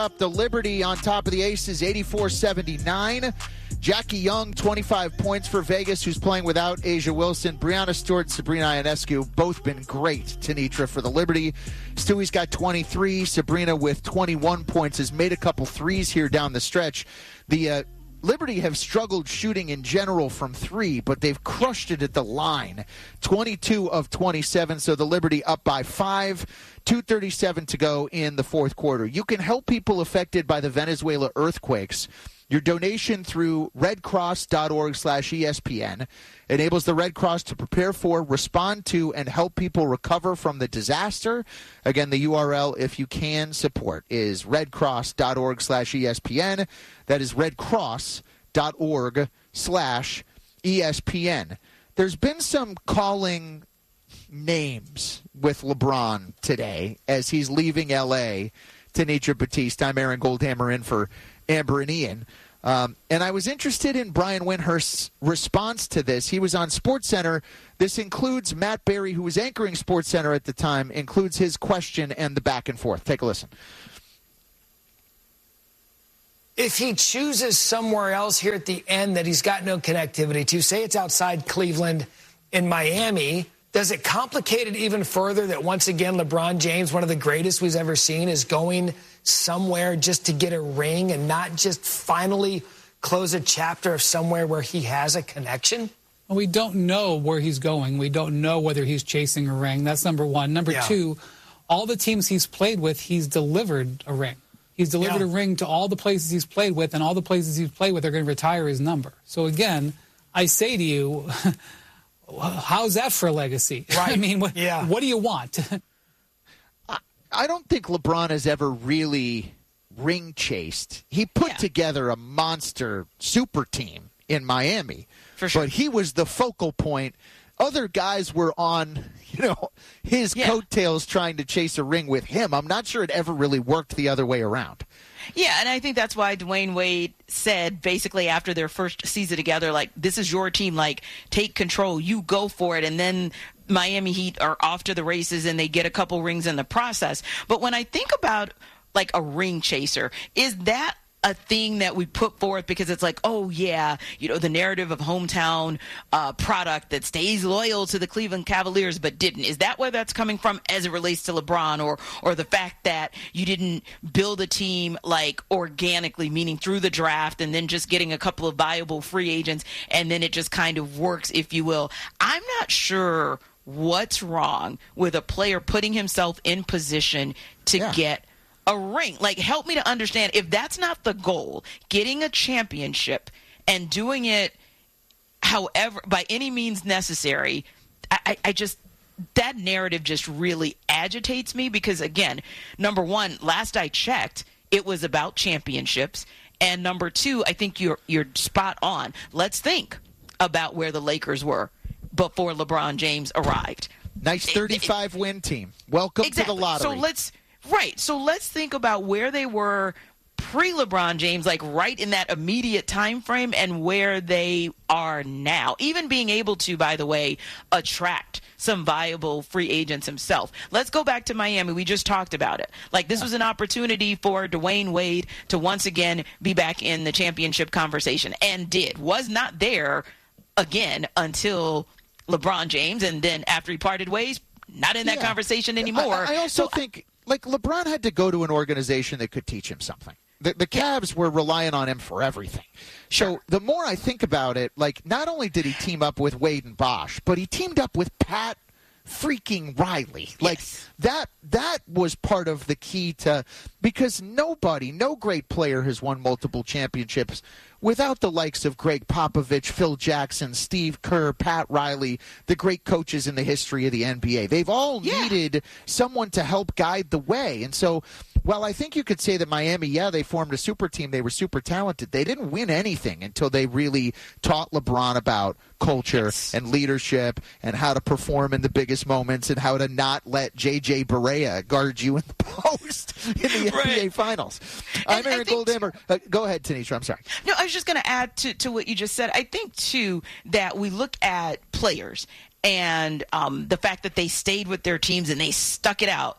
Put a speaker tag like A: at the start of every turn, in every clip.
A: Up the Liberty on top of the Aces, 84-79. Jackie Young, 25 points for Vegas, who's playing without Asia Wilson. Brianna Stewart and Sabrina Ionescu, both been great, Tenitra, for the Liberty. Stewie's got 23. Sabrina with 21 points has made a couple threes here down the stretch. The Liberty have struggled shooting in general from three, but they've crushed it at the line. 22 of 27, so the Liberty up by 5. 2:37 to go in the fourth quarter. You can help people affected by the Venezuela earthquakes. Your donation through redcross.org/ESPN enables the Red Cross to prepare for, respond to, and help people recover from the disaster. Again, the URL, if you can support, is redcross.org/ESPN. That is redcross.org/ESPN. There's been some calling names with LeBron today as he's leaving L.A. Tenitra Batiste. I'm Aaron Goldhammer in for Amber and Ian. And I was interested in Brian Windhorst's response to this. He was on SportsCenter. This includes Matt Berry, who was anchoring SportsCenter at the time, includes his question and the back and forth. Take a listen.
B: If he chooses somewhere else here at the end that he's got no connectivity to, say it's outside Cleveland in Miami, does it complicate it even further that once again LeBron James, one of the greatest we've ever seen, is going somewhere just to get a ring and not just finally close a chapter of somewhere where he has a connection?
C: Well, we don't know where he's going. We don't know whether he's chasing a ring. That's number one. Number two, all the teams he's played with, he's delivered a ring. He's delivered a ring to all the places he's played with, and all the places he's played with are going to retire his number. So, again, I say to you, how's that for a legacy?
B: Right.
C: I mean, what do you want?
A: I don't think LeBron has ever really ring chased. He put together a monster super team in Miami. For sure. But he was the focal point. Other guys were on, his coattails trying to chase a ring with him. I'm not sure it ever really worked the other way around.
D: Yeah, and I think that's why Dwayne Wade said basically after their first season together, like, this is your team, like, take control, you go for it. And then Miami Heat are off to the races and they get a couple rings in the process. But when I think about, like, a ring chaser, is that a thing that we put forth because it's like, oh, yeah, the narrative of hometown product that stays loyal to the Cleveland Cavaliers but didn't? Is that where that's coming from as it relates to LeBron, or the fact that you didn't build a team like organically, meaning through the draft and then just getting a couple of viable free agents and then it just kind of works, if you will? I'm not sure what's wrong with a player putting himself in position to get a ring. Like, help me to understand, if that's not the goal, getting a championship and doing it however, by any means necessary, I just, that narrative just really agitates me because, again, number one, last I checked, it was about championships. And number two, I think you're spot on. Let's think about where the Lakers were before LeBron James arrived.
A: Nice 35-win team. Welcome to the lottery.
D: So let's think about where they were pre-LeBron James, like right in that immediate time frame, and where they are now. Even being able to, by the way, attract some viable free agents himself. Let's go back to Miami. We just talked about it. Like, this was an opportunity for Dwayne Wade to once again be back in the championship conversation, and was not there again until LeBron James, and then after he parted ways, not in that conversation anymore.
A: I also think, like, LeBron had to go to an organization that could teach him something. The Cavs were relying on him for everything. So the more I think about it, like, not only did he team up with Wade and Bosh, but he teamed up with Pat freaking Riley. Like, that was part of the key to, because no great player has won multiple championships without the likes of Greg Popovich, Phil Jackson, Steve Kerr, Pat Riley, the great coaches in the history of the NBA. They've all needed someone to help guide the way. And so, while I think you could say that Miami, they formed a super team, they were super talented, they didn't win anything until they really taught LeBron about culture and leadership and how to perform in the biggest moments and how to not let J.J. Barea guard you in the post in the NBA Finals. I'm Aaron Goldhammer. Go ahead, Tenitra. I'm sorry.
D: No, I was just going to add to what you just said. I think, too, that we look at players and the fact that they stayed with their teams and they stuck it out.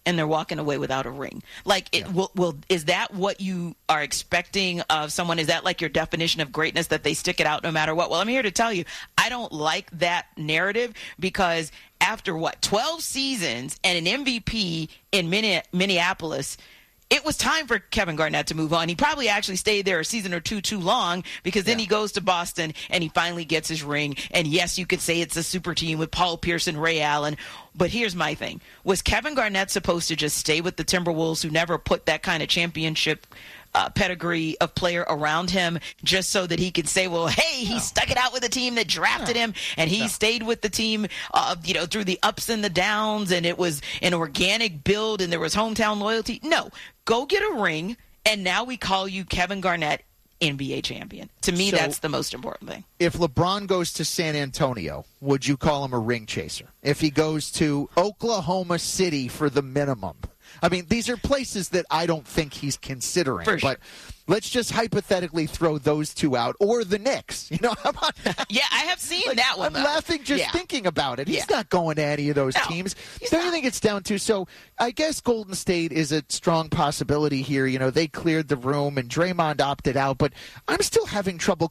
D: and they're walking away without a ring. Like, is that what you are expecting of someone? Is that like your definition of greatness, that they stick it out no matter what? Well, I'm here to tell you, I don't like that narrative, because after 12 seasons and an MVP in Minneapolis, it was time for Kevin Garnett to move on. He probably actually stayed there a season or two too long, because then he goes to Boston and he finally gets his ring. And yes, you could say it's a super team with Paul Pierce and Ray Allen. But here's my thing. Was Kevin Garnett supposed to just stay with the Timberwolves, who never put that kind of championship pedigree of player around him, just so that he could say, well, hey, he stuck it out with a team that drafted him, and he stayed with the team through the ups and the downs, and it was an organic build and there was hometown loyalty? No. Go get a ring, and now we call you Kevin Garnett, NBA champion. To me, that's the most important thing.
A: If LeBron goes to San Antonio, would you call him a ring chaser? If he goes to Oklahoma City for the minimum? I mean, these are places that I don't think he's considering.
D: For sure.
A: But let's just hypothetically throw those two out, or the Knicks. How about that?
D: Yeah, I have seen that one.
A: I'm laughing just thinking about it. He's not going to any of those teams. Don't you think it's down to? So I guess Golden State is a strong possibility here. They cleared the room and Draymond opted out, but I'm still having trouble